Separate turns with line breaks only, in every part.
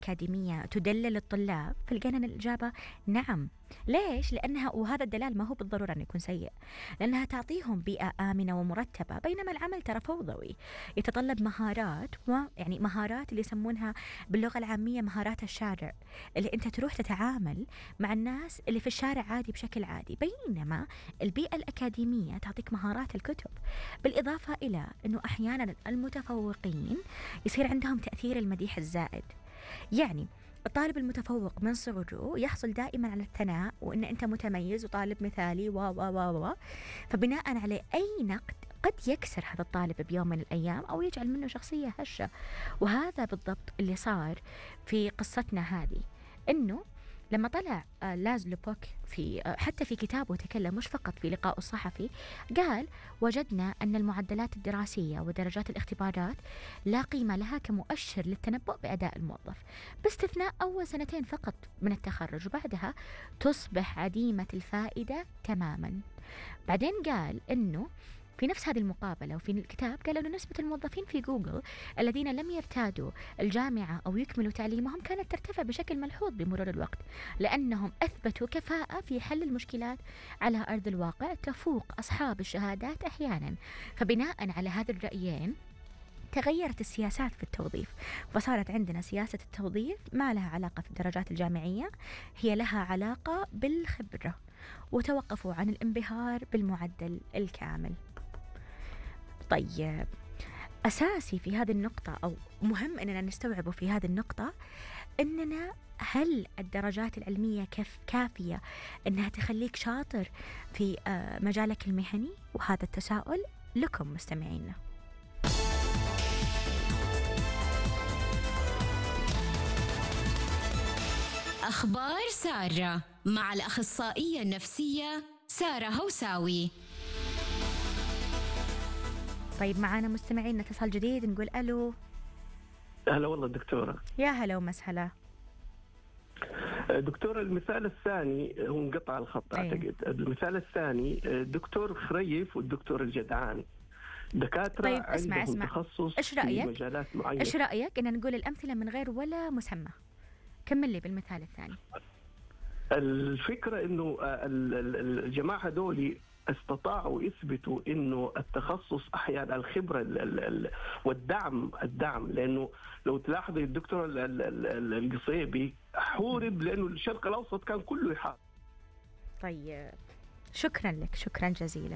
الأكاديمية تدلل الطلاب؟ فلقينا أن الإجابة نعم. ليش؟ لأنها، وهذا الدلال ما هو بالضرورة أن يكون سيء، لأنها تعطيهم بيئة آمنة ومرتبة، بينما العمل ترى فوضوي يتطلب مهارات، ويعني مهارات اللي يسمونها باللغة العامية مهارات الشارع، اللي أنت تروح تتعامل مع الناس اللي في الشارع عادي بشكل عادي، بينما البيئة الأكاديمية تعطيك مهارات الكتب. بالإضافة إلى أنه أحيانا المتفوقين يصير عندهم تأثير المديح الزائد. يعني الطالب المتفوق من صغره يحصل دائما على الثناء وإن أنت متميز وطالب مثالي و فبناء عليه أي نقد قد يكسر هذا الطالب بيوم من الأيام أو يجعل منه شخصية هشة. وهذا بالضبط اللي صار في قصتنا هذه، إنه لما طلع لازلو بوك في حتى في كتابه تكلم، مش فقط في لقاء الصحفي، قال: وجدنا أن المعدلات الدراسية ودرجات الاختبارات لا قيمة لها كمؤشر للتنبؤ بأداء الموظف، باستثناء أول سنتين فقط من التخرج، وبعدها تصبح عديمة الفائدة تماما. بعدين قال أنه في نفس هذه المقابلة وفي الكتاب قال أن نسبة الموظفين في جوجل الذين لم يرتادوا الجامعة أو يكملوا تعليمهم كانت ترتفع بشكل ملحوظ بمرور الوقت، لأنهم أثبتوا كفاءة في حل المشكلات على أرض الواقع تفوق أصحاب الشهادات أحيانا. فبناء على هذا الرأيين تغيرت السياسات في التوظيف، فصارت عندنا سياسة التوظيف ما لها علاقة في الدرجات الجامعية، هي لها علاقة بالخبرة، وتوقفوا عن الانبهار بالمعدل الكامل. طيب، أساسي في هذه النقطة أو مهم أننا نستوعبه في هذه النقطة أننا هل الدرجات العلمية كافية أنها تخليك شاطر في مجالك المهني؟ وهذا التساؤل لكم مستمعينا.
أخبار سارة مع الأخصائية النفسية سارة هوساوي.
طيب، معانا مستمعين اتصال جديد، نقول ألو.
هلا والله دكتورة.
يا هلا ومسهلا
دكتور. المثال الثاني هو انقطع الخط أعتقد. المثال الثاني دكتور خريف والدكتور الجدعان، دكاترة
طيب،
عندهم تخصص في مجالات معينة.
إيش رأيك إن نقول الأمثلة من غير ولا مسمى؟ كمل لي بالمثال الثاني.
الفكرة إنه الجماعة هذول استطاعوا يثبتوا إنه التخصص أحيانا الخبرة والدعم، لأنه لو تلاحظي الدكتور القصيبي حورب لأنه الشرق الأوسط كان كله يحارب.
طيب، شكرا لك، شكرا جزيلا.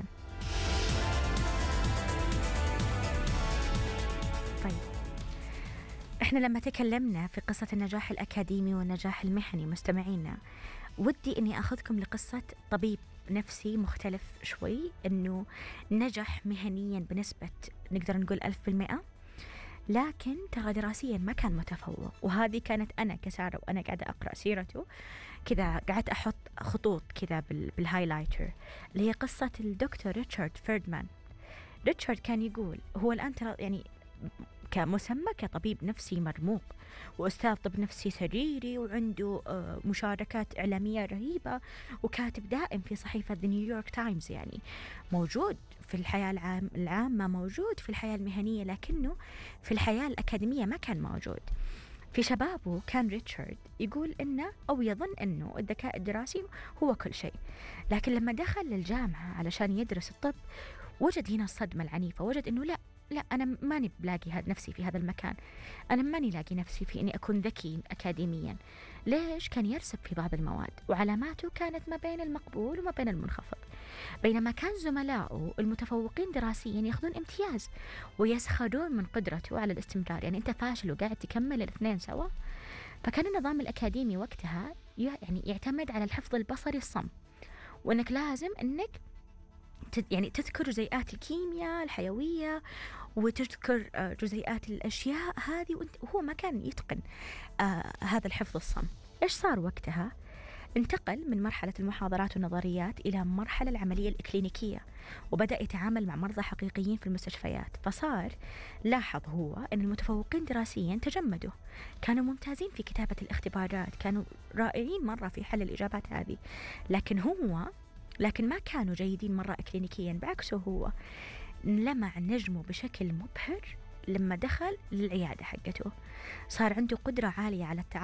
طيب، احنا لما تكلمنا في قصة النجاح الأكاديمي والنجاح المهني مستمعينا، ودي اني اخذكم لقصة طبيب نفسي مختلف شوي، انه نجح مهنيا بنسبة نقدر نقول 1000%، لكن ترى دراسيا ما كان متفوق. وهذه كانت أنا كسارة وأنا قاعدة أقرأ سيرته كذا، قاعدة أحط خطوط كذا بالهايلايتر، اللي هي قصة الدكتور ريتشارد فيردمان. ريتشارد كان يقول هو الآن ترى يعني كمسمى كطبيب نفسي مرموق وأستاذ طب نفسي سريري، وعنده مشاركات إعلامية رهيبة، وكاتب دائم في صحيفة The New York Times، يعني موجود في الحياة العامة، موجود في الحياة المهنية، لكنه في الحياة الأكاديمية ما كان موجود. في شبابه كان ريتشارد يقول إنه أو يظن إنه الذكاء الدراسي هو كل شيء، لكن لما دخل الجامعة علشان يدرس الطب وجد هنا الصدمة العنيفة، وجد إنه لا أنا ماني بلاقي نفسي في هذا المكان، أنا ماني لاقي نفسي في إني أكون ذكي أكاديميا. ليش؟ كان يرسب في بعض المواد وعلاماته كانت ما بين المقبول وما بين المنخفض، بينما كان زملائه المتفوقين دراسيا يأخذون امتياز ويسخرون من قدرته على الاستمرار. يعني أنت فاشل وقاعد تكمل الاثنين سوا. فكان النظام الأكاديمي وقتها يعني يعتمد على الحفظ البصري الصم، وأنك لازم أنك يعني تذكر جزيئات الكيمياء الحيوية وتذكر جزيئات الأشياء هذه، وهو ما كان يتقن هذا الحفظ الصم. إيش صار وقتها؟ انتقل من مرحلة المحاضرات والنظريات إلى مرحلة العملية الإكلينيكية، وبدأ يتعامل مع مرضى حقيقيين في المستشفيات. فصار لاحظ هو أن المتفوقين دراسيا تجمدوا، كانوا ممتازين في كتابة الاختبارات، كانوا رائعين مرة في حل الإجابات هذه، لكن ما كانوا جيدين مرة إكلينيكيا. بعكسه هو لمع نجمه بشكل مبهر لما دخل للعيادة حقته صار عنده قدرة عالية على التعاطي